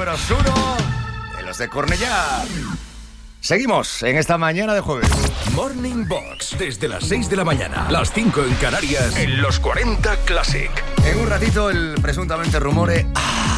números 1 de los de Cornellá. Seguimos en esta mañana de jueves. Morning Box, desde las 6 de la mañana, las 5 en Canarias, en los 40 Classic. En un ratito el presuntamente rumore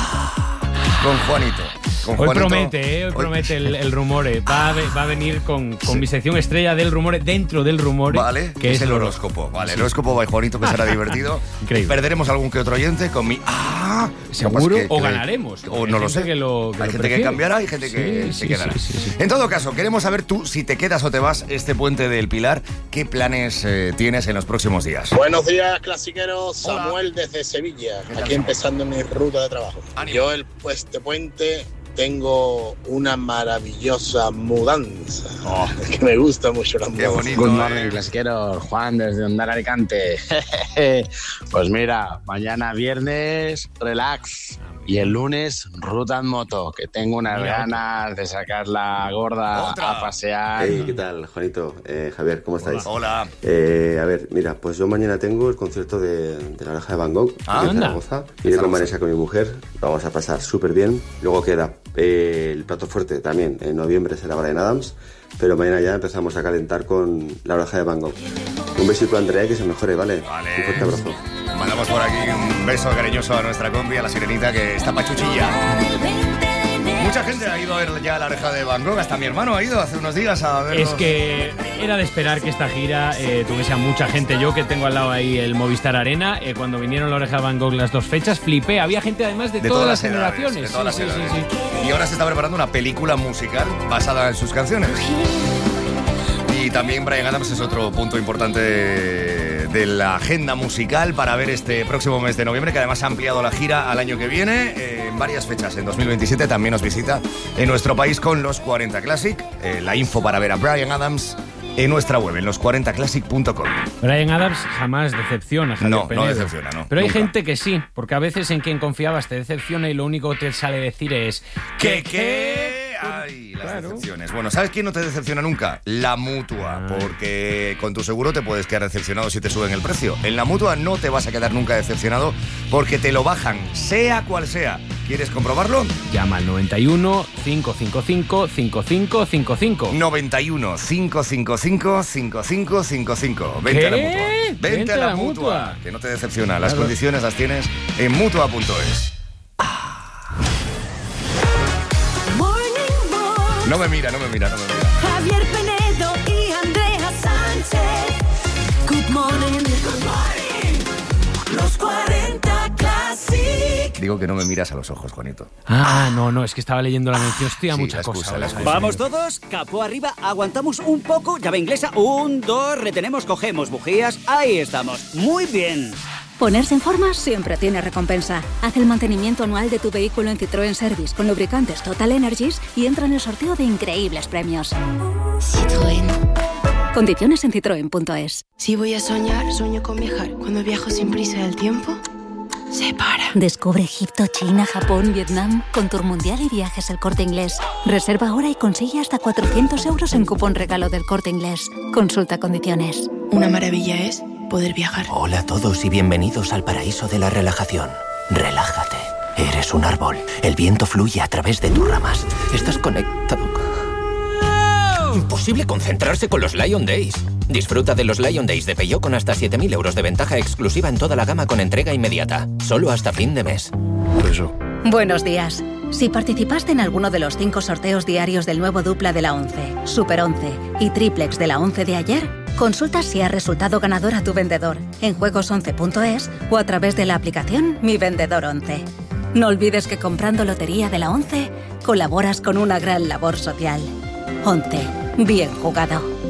con Juanito. Hoy promete el rumore. Va a venir con mi sección estrella del rumore, dentro del rumore. Vale, que es el horóscopo. Vale, el horóscopo va Juanito, que será divertido. Increíble. Perderemos algún que otro oyente con mi... ¿Seguro? O ganaremos. O no lo sé. Hay gente que cambiará y gente que se quedará. Sí. En todo caso, queremos saber tú, si te quedas o te vas este puente del Pilar, ¿qué planes tienes en los próximos días? Buenos días, clasiqueros. Samuel desde Sevilla, aquí empezando mi ruta de trabajo. Yo este puente tengo una maravillosa mudanza. Que me gusta mucho la mudanza. Bonito, Good morning, clasiqueros. Juan desde Ondara, Alicante. Pues mira, mañana viernes, relax. Y el lunes, ruta en moto, que tengo unas ganas de sacar la gorda a pasear. Hey, ¿qué tal, Juanito? Javier, ¿cómo estáis? Hola. A ver, mira, pues yo mañana tengo el concierto de La Oreja de Van Gogh en Zaragoza. Iré con Vanessa, con mi mujer, lo vamos a pasar súper bien. Luego queda el plato fuerte también, en noviembre será Bryan Adams, pero mañana ya empezamos a calentar con La Oreja de Van Gogh. Un besito a Andrea, que se mejore, ¿vale? Un fuerte abrazo. Mandamos por aquí un beso cariñoso a nuestra compi, a la Sirenita, que está pachuchilla. Mucha gente ha ido a ver ya La Oreja de Van Gogh, hasta mi hermano ha ido hace unos días a verlo. Es que era de esperar que esta gira tuviese a mucha gente. Yo, que tengo al lado ahí el Movistar Arena, cuando vinieron La Oreja de Van Gogh las dos fechas, flipé. Había gente además de todas las generaciones. De todas las edades. Y ahora se está preparando una película musical basada en sus canciones. Y también Bryan Adams es otro punto importante de la agenda musical para ver este próximo mes de noviembre, que además ha ampliado la gira al año que viene en varias fechas. En 2027 también nos visita en nuestro país con los 40 Classic. La info para ver a Bryan Adams en nuestra web, en los40classic.com. Bryan Adams jamás decepciona, Javier Penedo. No decepciona, no. Pero hay nunca. gente que sí, porque a veces en quien confiabas te decepciona y lo único que te sale decir es... ¿Qué? Ay, las decepciones. Bueno, ¿sabes quién no te decepciona nunca? La Mutua, porque con tu seguro te puedes quedar decepcionado si te suben el precio. En la Mutua no te vas a quedar nunca decepcionado porque te lo bajan, sea cual sea. ¿Quieres comprobarlo? Llama al 91 555 5555. 91 555 5555. Vente a la Mutua. Vente a la Mutua, que no te decepciona. Las condiciones las tienes en Mutua.es. No me mira. Javier Penedo y Andrea Sánchez. Good morning. Los 40 Classic. Digo que no me miras a los ojos, Juanito. No, es que estaba leyendo la mención. Estoy a Sí, mucha la cosa. excusa, la excusa. Vamos todos, capó arriba, aguantamos un poco, llave inglesa, 1, 2, retenemos, cogemos bujías, ahí estamos, muy bien. Ponerse en forma siempre tiene recompensa. Haz el mantenimiento anual de tu vehículo en Citroën Service con lubricantes Total Energies y entra en el sorteo de increíbles premios. Citroën. Condiciones en citroen.es. Si voy a soñar, sueño con viajar. Cuando viajo sin prisa del tiempo, se para. Descubre Egipto, China, Japón, Vietnam con Tour Mundial y Viajes El Corte Inglés. Reserva ahora y consigue hasta 400 euros en cupón regalo del Corte Inglés. Consulta condiciones. Una maravilla es poder viajar. Hola a todos y bienvenidos al paraíso de la relajación. Relájate. Eres un árbol. El viento fluye a través de tus ramas. Estás conectado. Imposible concentrarse con los Lion Days. Disfruta de los Lion Days de Peugeot con hasta 7.000 euros de ventaja exclusiva en toda la gama con entrega inmediata. Solo hasta fin de mes. Buenos días. Si participaste en alguno de los 5 sorteos diarios del nuevo dupla de la 11, Super 11 y triplex de la 11 de ayer, consulta si ha resultado ganador a tu vendedor en juegos11.es o a través de la aplicación Mi Vendedor 11. No olvides que comprando lotería de la 11 colaboras con una gran labor social. 11. Bien jugado.